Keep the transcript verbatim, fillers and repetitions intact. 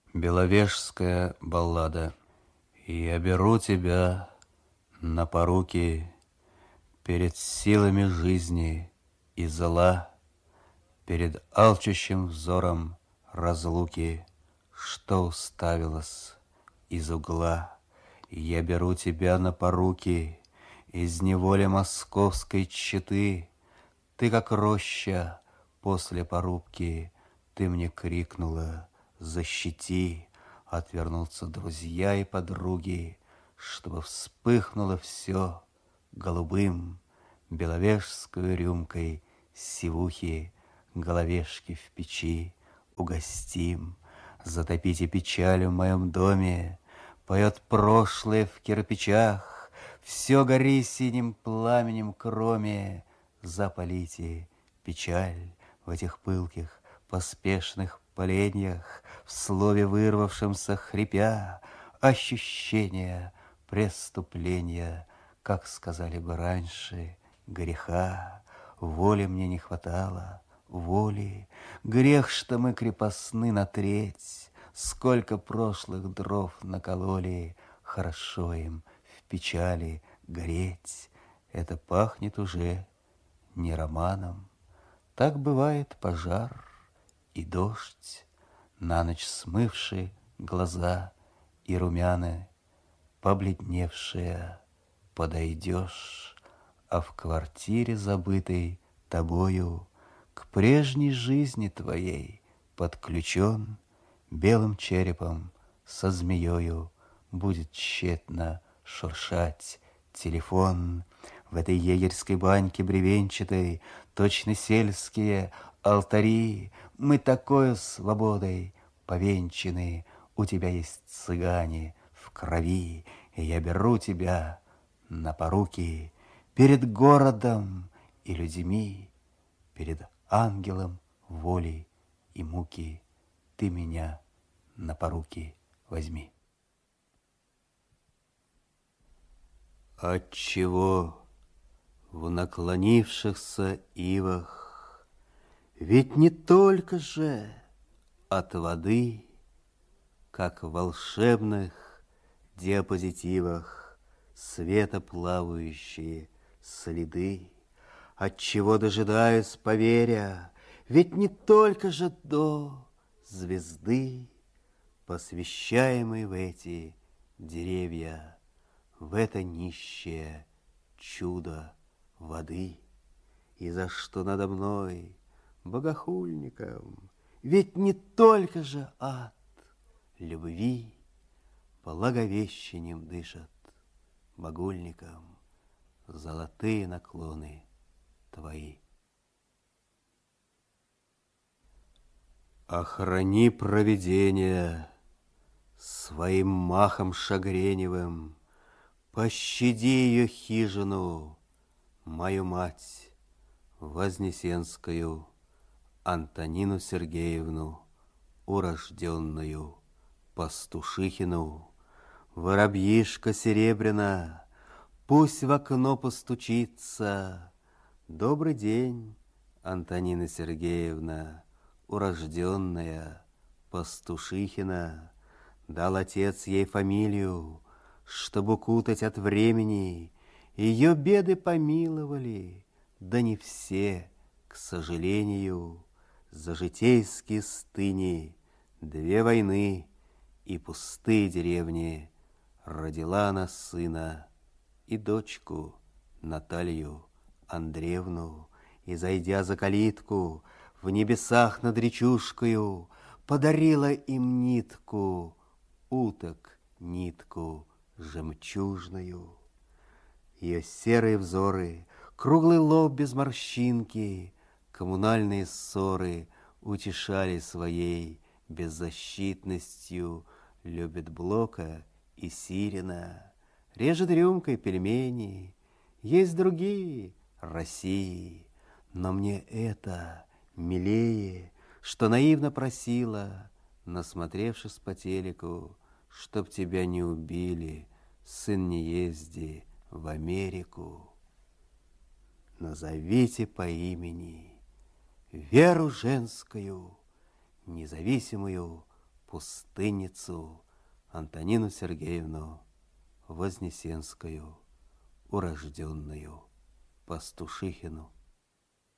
Беловежская баллада. Я беру тебя на поруки перед силами жизни и зла, перед алчущим взором разлуки, что уставилась из угла. Я беру тебя на поруки из неволи московской четы. Ты, как роща после порубки, ты мне крикнула: защити. Отвернутся друзья и подруги, чтобы вспыхнуло все голубым. Беловежскую рюмкой сивухи головешки в печи угостим. Затопите печаль в моем доме, поет прошлое в кирпичах. Все гори синим пламенем, кроме запалите печаль в этих пылких поспешных поленьях, в слове вырвавшемся хрипя, ощущение преступления, как сказали бы раньше, греха. Воли мне не хватало, воли, грех, что мы крепостны на треть. Сколько прошлых дров накололи, хорошо им в печали гореть. Это пахнет уже не романом. Так бывает пожар и дождь, на ночь смывший глаза и румяны, побледневшая. Подойдешь, а в квартире, забытой тобою, к прежней жизни твоей подключен, белым черепом со змеёю будет тщетно шуршать телефон. В этой егерской баньке бревенчатой точно сельские алтари. Мы такой свободой повенчаны, у тебя есть цыгане в крови. И я беру тебя на поруки перед городом и людьми, перед ангелом воли и муки. Ты меня на поруки возьми. Отчего в наклонившихся ивах ведь не только же от воды, как в волшебных диапозитивах, светоплавающие следы? Отчего, дожидаясь, поверя, ведь не только же до звезды, посвящаемой в эти деревья, в это нищее чудо воды? И за что надо мной, богохульником, ведь не только же от любви, благовещением дышат багульником золотые наклоны твои. Охрани провидение своим махом шагреневым, пощади ее хижину, мою мать Вознесенскую, Антонину Сергеевну, урожденную Пастушихину. Воробьишка серебряна, пусть в окно постучится. Добрый день, Антонина Сергеевна, урожденная Пастушихина. Дал отец ей фамилию, чтобы укутать от времени. Ее беды помиловали, да не все, к сожалению. За житейские стыни, две войны и пустые деревни родила она сына и дочку Наталью Андреевну. И, зайдя за калитку, в небесах над речушкою подарила им нитку, уток нитку жемчужную. Ее серые взоры, круглый лоб без морщинки, коммунальные ссоры утешали своей беззащитностью. Любит Блока и Сирина, режет рюмкой пельмени. Есть другие России, но мне это милее, что наивно просила, насмотревшись по телеку, чтоб тебя не убили, сын, не езди в Америку. Назовите по имени Веру женскую, независимую пустынницу Антонину Сергеевну Вознесенскую, урожденную Пастушихину.